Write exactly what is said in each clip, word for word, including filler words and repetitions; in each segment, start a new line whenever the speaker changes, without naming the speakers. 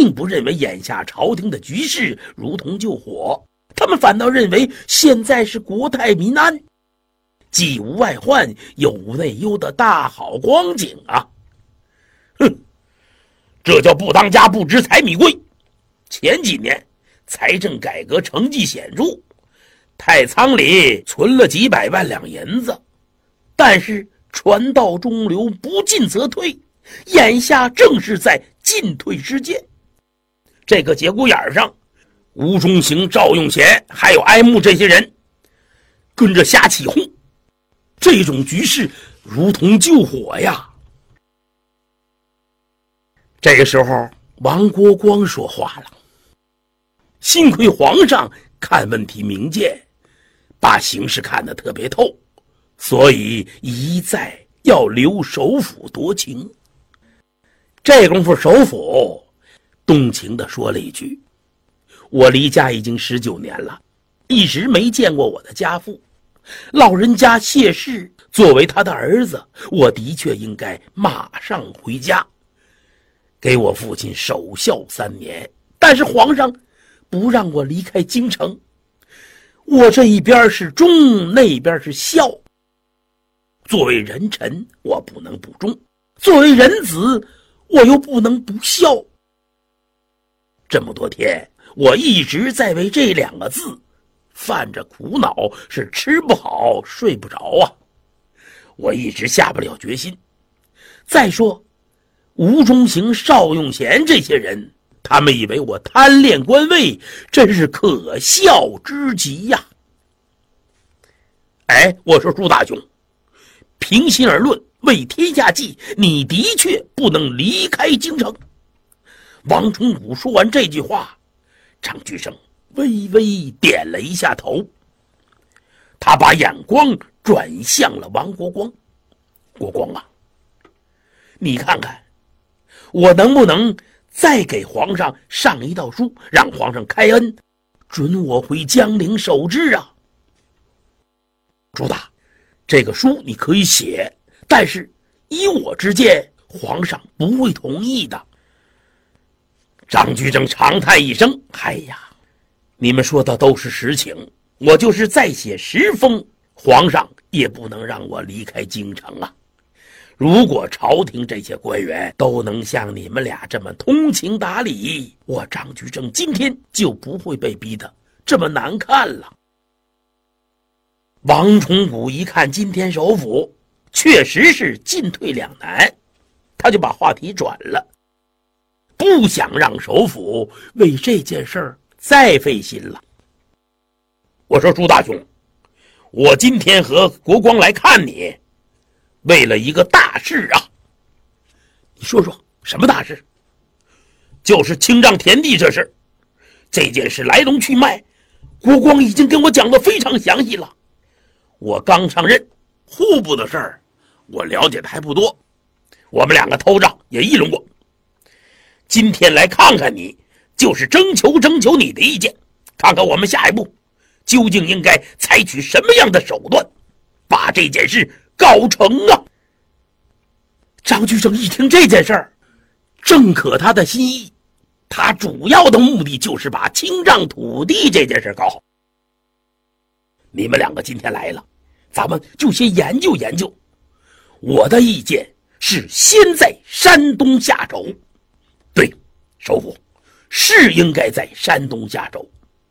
并不认为眼下朝廷的局势如同救火，他们反倒认为现在是国泰民安，既无外患又无内忧的大好光景啊！哼，这叫不当家不知财米贵。前几年财政改革成绩显著，太仓里存了几百万两银子，但是船到中流不进则退，眼下正是在进退之间。这个节骨眼上，吴中行、赵用贤还有哀慕这些人跟着瞎起哄，这种局势如同救火呀。这个时候王国光说话了，幸亏皇上看问题明见，把形势看得特别透，所以一再要留首辅夺情。这功夫首辅动情地说了一句，我离家已经十九年了，一直没见过我的家父，老人家谢世，作为他的儿子，我的确应该马上回家给我父亲守孝三年，但是皇上不让我离开京城，我这一边是忠，那边是孝，作为人臣我不能不忠，作为人子我又不能不孝。这么多天我一直在为这两个字犯着苦恼，是吃不好睡不着啊，我一直下不了决心。再说吴中行、邵用贤这些人，他们以为我贪恋官位，真是可笑之极呀！哎，我说朱大兄，平心而论，为天下计，你的确不能离开京城。王崇古说完这句话，张居正微微点了一下头，他把眼光转向了王国光。国光啊，你看看我能不能再给皇上上一道书，让皇上开恩准我回江陵守制啊？朱大，这个书你可以写，但是依我之见，皇上不会同意的。张居正长叹一声，哎呀，你们说的都是实情，我就是再写十封，皇上也不能让我离开京城啊。如果朝廷这些官员都能像你们俩这么通情达理，我张居正今天就不会被逼得这么难看了。王崇古一看今天首辅确实是进退两难，他就把话题转了，不想让首辅为这件事儿再费心了。我说朱大兄，我今天和国光来看你，为了一个大事啊。你说说什么大事？就是清账田地这事。这件事来龙去脉，国光已经跟我讲得非常详细了。我刚上任，户部的事儿我了解的还不多，我们两个偷账也议论过。今天来看看你，就是征求征求你的意见，看看我们下一步究竟应该采取什么样的手段，把这件事搞成啊！张居正一听这件事儿，正可他的心意，他主要的目的就是把清账土地这件事搞好。你们两个今天来了，咱们就先研究研究。我的意见是先在山东下手。对，首辅是应该在山东下手。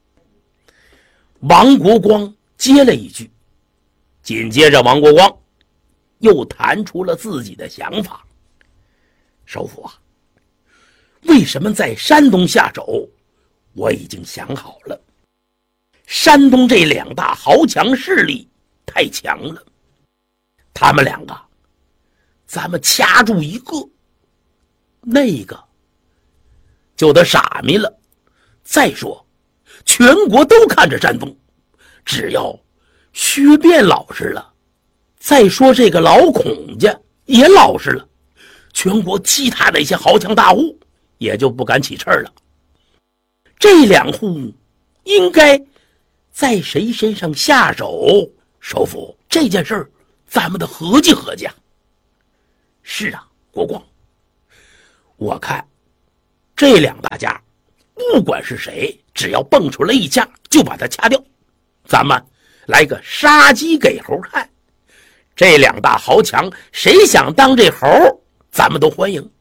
王国光接了一句，紧接着王国光又谈出了自己的想法。首辅啊，为什么在山东下手，我已经想好了。山东这两大豪强势力太强了，他们两个咱们掐住一个，那个就得傻咪了。再说全国都看着山东，只要薛变老实了，再说这个老孔家也老实了，全国其他的一些豪强大户也就不敢起刺了。这两户应该在谁身上下手？首辅，这件事儿咱们得合计合计啊。是啊，国光，我看这两大家不管是谁，只要蹦出来一家就把他掐掉。咱们来个杀鸡给猴看，这两大豪强谁想当这猴，咱们都欢迎。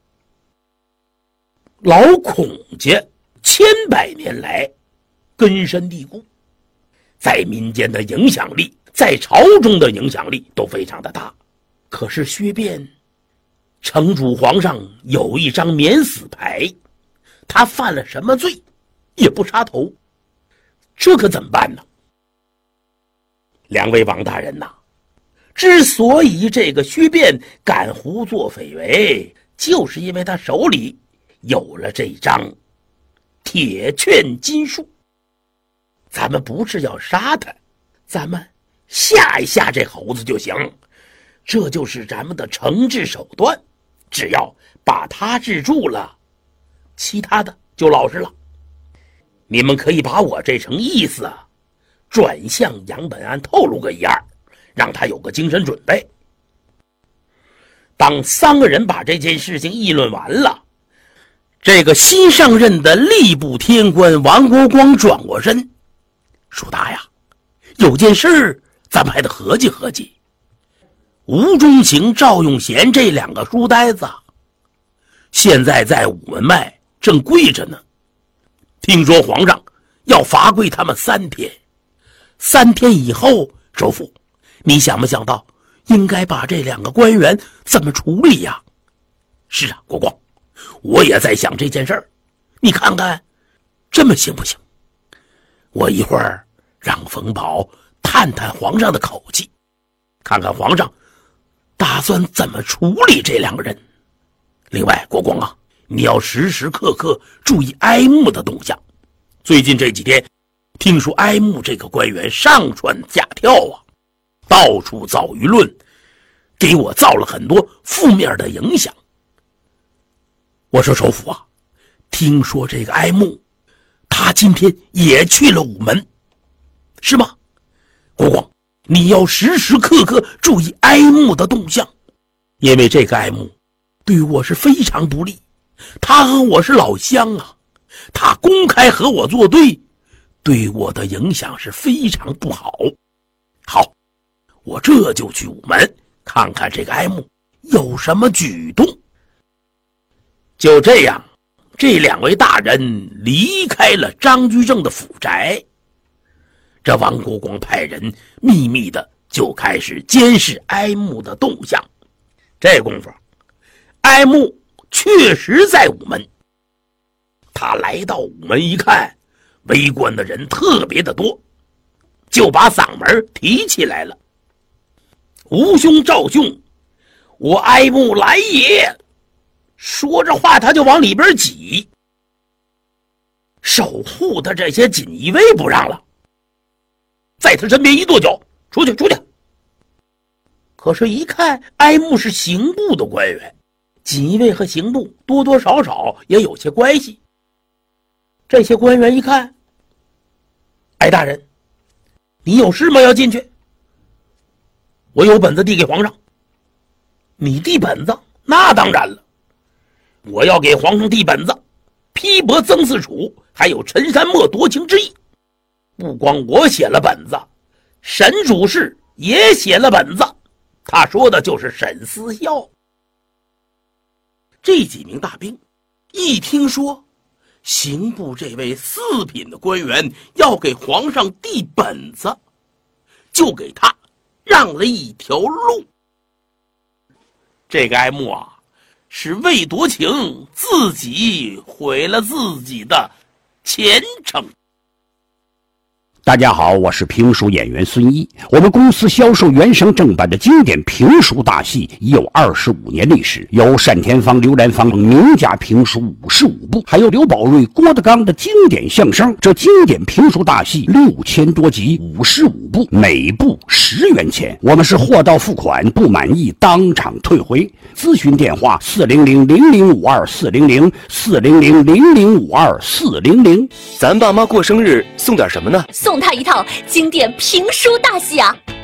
老孔家千百年来根深蒂固，在民间的影响力，在朝中的影响力都非常的大。可是薛变城主皇上有一张免死牌，他犯了什么罪也不杀头，这可怎么办呢？两位王大人呐，之所以这个薛变敢胡作非为，就是因为他手里有了这张铁券金术。咱们不是要杀他，咱们吓一吓这猴子就行，这就是咱们的惩治手段。只要把他治住了，其他的就老实了。你们可以把我这层意思啊转向杨本安透露个一二，让他有个精神准备。当三个人把这件事情议论完了，这个新上任的吏部天官王国光转过身，说大呀，有件事咱们还得合计合计。吴中行、赵用贤这两个书呆子现在在午门外正跪着呢，听说皇上要罚跪他们三天，三天以后，首府你想没想到应该把这两个官员怎么处理呀？是啊，国光，我也在想这件事儿，你看看这么行不行？我一会儿让冯保探探皇上的口气，看看皇上打算怎么处理这两个人。另外，国光啊，你要时时刻刻注意哀慕的动向。最近这几天听说哀慕这个官员上蹿下跳啊，到处造舆论，给我造了很多负面的影响。我说首府啊，听说这个哀慕他今天也去了午门，是吗？国光，你要时时刻刻注意哀慕的动向，因为这个哀慕对我是非常不利，他和我是老乡啊，他公开和我作对，对我的影响是非常不好。好，我这就去午门看看这个哀慕有什么举动。就这样，这两位大人离开了张居正的府宅，这王国光派人秘密的就开始监视哀慕的动向。这功夫，哀慕确实在午门。他来到午门一看，围观的人特别的多，就把嗓门提起来了：吴兄、赵兄，我哀慕来也！说着话，他就往里边挤，守护的这些锦衣卫不让了，在他身边一跺脚：出去，出去！可是，一看哀慕是刑部的官员，锦衣卫和刑部多多少少也有些关系。这些官员一看，哀大人，你有事吗？要进去？我有本子递给皇上。你递本子？那当然了，我要给皇上递本子，批驳曾四楚还有陈山墨夺情之意。不光我写了本子，沈主事也写了本子，他说的就是沈思孝。这几名大兵一听说刑部这位四品的官员要给皇上递本子，就给他让了一条路。这个哀慕啊，是为夺情自己毁了自己的前程。
大家好，我是评书演员孙一。我们公司销售原声正版的经典评书大戏已有二十五年历史，有单田芳、刘兰芳名家评书五十五部，还有刘宝瑞、郭德纲的经典相声。这经典评书大戏六千多集，五十五部，每部十元钱。我们是货到付款，不满意当场退回。咨询电话：四零零零零五二四零零四零零零零五二四零零。
咱爸妈过生日送点什么呢？
送他一套经典评书大戏啊！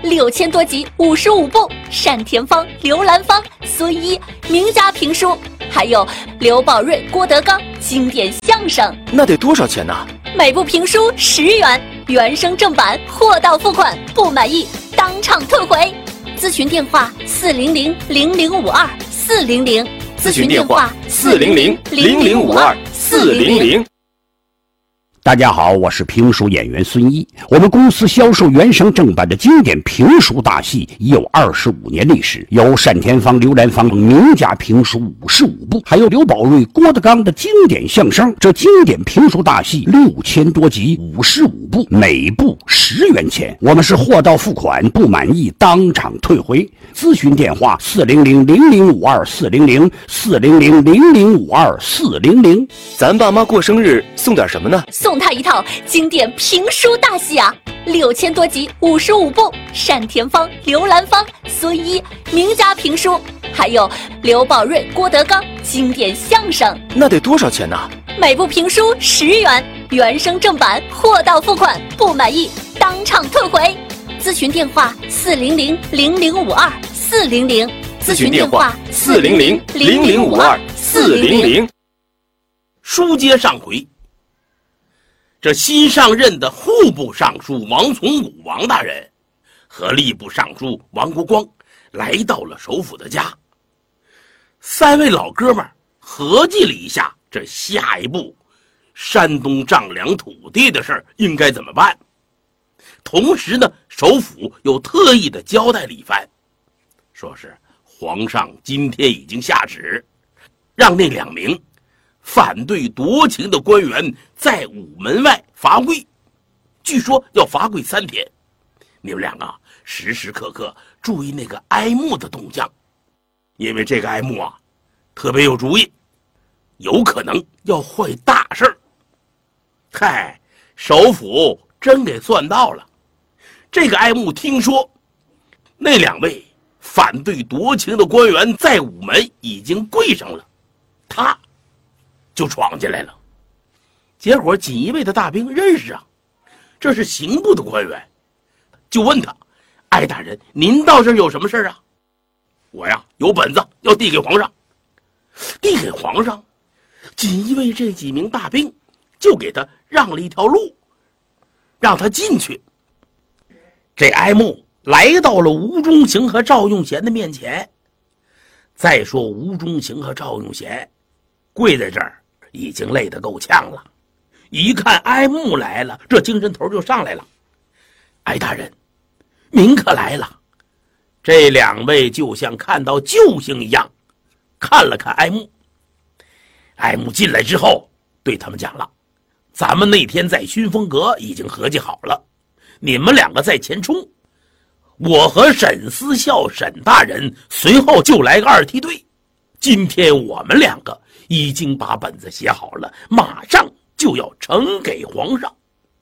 六千多集，五十五部，单田芳、刘兰芳、孙一名家评书，还有刘宝瑞、郭德纲经典相声。
那得多少钱呢？
每部评书十元，原声正版，货到付款，不满意当场退回。咨询电话：四零零零零五二四零零。
咨询电话：四零零零零五二四零零。
大家好，我是评书演员孙一。我们公司销售原声正版的经典评书大戏已有二十五年历史，有单田芳、刘兰芳名家评书五十五部，还有刘宝瑞、郭德纲的经典相声。这经典评书大戏六千多集，五十五部，每部十元钱。我们是货到付款，不满意当场退回。咨询电话：四零零零零五二四零零四零零零零五二四零零。
咱爸妈过生日送点什么呢？
送他一套经典评书大戏啊，六千多集，五十五部，单田芳、刘兰芳、孙一名家评书，还有刘宝瑞、郭德纲经典相声。
那得多少钱呢？
每部评书十元，原声正版，货到付款，不满意当场退回。咨询电话：四零零零零五二四零零。
咨询电话：四零零零零五二四零零。
书接上回，这新上任的户部尚书王从古王大人和吏部尚书王国光来到了首府的家。三位老哥们合计了一下，这下一步山东丈量土地的事儿应该怎么办。同时呢，首府又特意的交代了一番，说是皇上今天已经下旨，让那两名反对夺情的官员在午门外罚跪，据说要罚跪三天。你们两个时时刻刻注意那个哀慕的动向，因为这个哀慕啊特别有主意，有可能要坏大事儿。嗨，首府真给算到了。这个哀慕听说那两位反对夺情的官员在午门已经跪上了，他就闯进来了。结果锦衣卫的大兵认识啊，这是刑部的官员，就问他：艾大人，您到这儿有什么事啊？我呀有本子要递给皇上。递给皇上，锦衣卫这几名大兵就给他让了一条路，让他进去。这哀慕来到了吴中行和赵用贤的面前。再说吴中行和赵用贤跪在这儿已经累得够呛了，一看哀慕来了，这精神头就上来了。哀大人，您可来了。这两位就像看到救星一样，看了看哀慕。哀慕进来之后对他们讲了，咱们那天在熏风阁已经合计好了，你们两个在前冲，我和沈思孝沈大人随后就来个二梯队。今天我们两个已经把本子写好了，马上就要呈给皇上。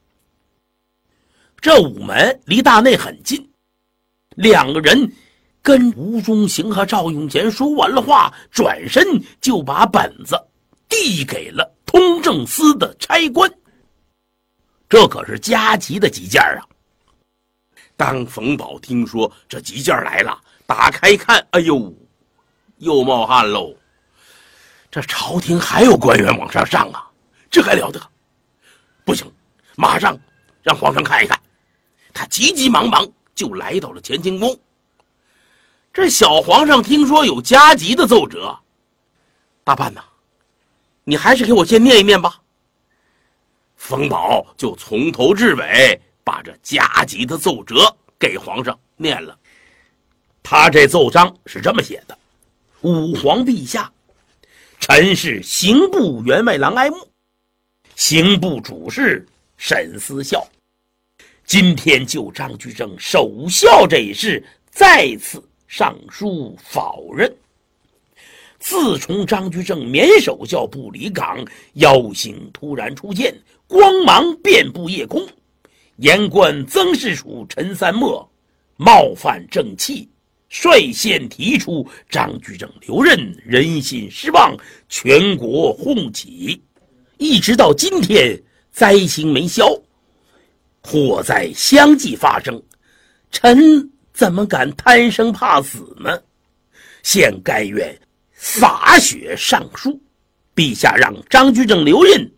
这午门离大内很近，两个人跟吴中行和赵用贤说完了话，转身就把本子递给了通政司的差官。这可是加急的急件啊！当冯保听说这急件来了，打开看，哎呦，又冒汗喽。这朝廷还有官员往上上啊，这还了得！不行，马上让皇上看一看。他急急忙忙就来到了乾清宫。这小皇上听说有加急的奏折，大办呐，你还是给我先念一念吧。冯保就从头至尾把这加急的奏折给皇上念了。他这奏章是这么写的：吾皇陛下，臣是刑部员外郎哀慕，刑部主事沈思孝，今天就张居正守孝这一事再次上书否认。自从张居正免守孝不离岗，妖星突然出现，光芒遍布夜空，言官曾世楚、陈三墨冒犯正气，率先提出张居正留任，人心失望，全国轰起，一直到今天灾星没消，祸灾相继发生。臣怎么敢贪生怕死呢？现该愿洒血上书，陛下让张居正留任